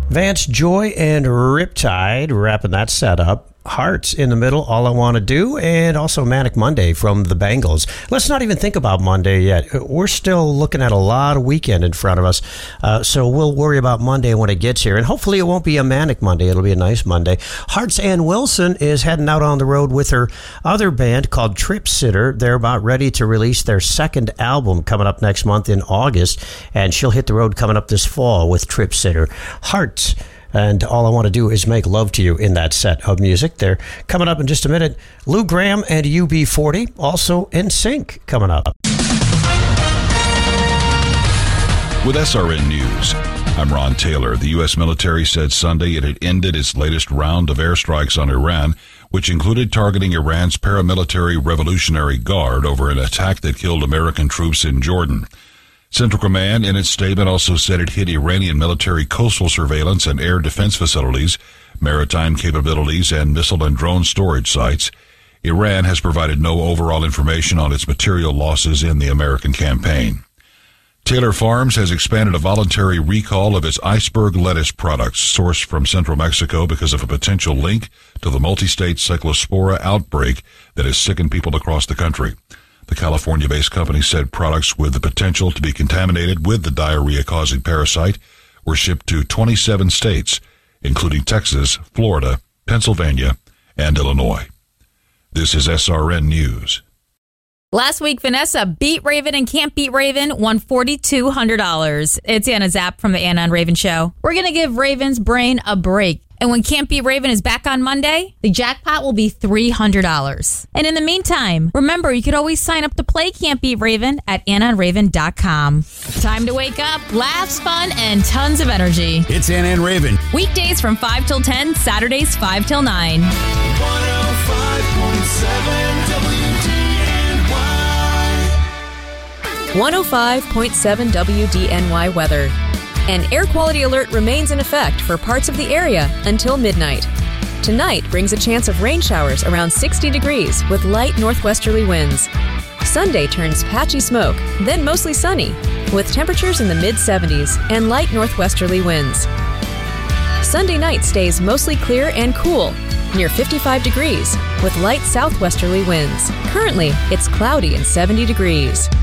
Vance Joy and Riptide wrapping that set up. Hearts in the middle, All I Want to Do, and also Manic Monday from the Bangles. Let's not even think about Monday yet. We're still looking at a lot of weekend in front of us, so we'll worry about Monday when it gets here, and hopefully it won't be a Manic Monday. It'll be a nice Monday. Hearts Ann Wilson is heading out on the road with her other band called Trip Sitter. They're about ready to release their second album coming up next month in August, and she'll hit the road coming up this fall with Trip Sitter. Hearts. And All I Want to Do Is Make Love to You in that set of music. They're coming up in just a minute. Lou Gramm and UB40, also NSYNC coming up. With SRN News, I'm Ron Taylor. The U.S. military said Sunday it had ended its latest round of airstrikes on Iran, which included targeting Iran's paramilitary Revolutionary Guard over an attack that killed American troops in Jordan. Central Command, in its statement, also said it hit Iranian military coastal surveillance and air defense facilities, maritime capabilities, and missile and drone storage sites. Iran has provided no overall information on its material losses in the American campaign. Taylor Farms has expanded a voluntary recall of its iceberg lettuce products sourced from central Mexico because of a potential link to the multi-state cyclospora outbreak that has sickened people across the country. The California-based company said products with the potential to be contaminated with the diarrhea-causing parasite were shipped to 27 states, including Texas, Florida, Pennsylvania, and Illinois. This is SRN News. Last week, Vanessa beat Raven and Can't Beat Raven won $4,200. It's Anna Zapp from the Anna and Raven Show. We're going to give Raven's brain a break. And when Can't Beat Raven is back on Monday, the jackpot will be $300. And in the meantime, remember, you could always sign up to play Can't Beat Raven at AnnaandRaven.com. Time to wake up, laughs, fun, and tons of energy. It's Anna and Raven. Weekdays from 5 till 10, Saturdays 5 till 9. 105.7 WDNY weather. An air quality alert remains in effect for parts of the area until midnight. Tonight brings a chance of rain showers around 60 degrees with light northwesterly winds. Sunday turns patchy smoke, then mostly sunny, with temperatures in the mid-70s and light northwesterly winds. Sunday night stays mostly clear and cool, near 55 degrees, with light southwesterly winds. Currently, it's cloudy and 70 degrees.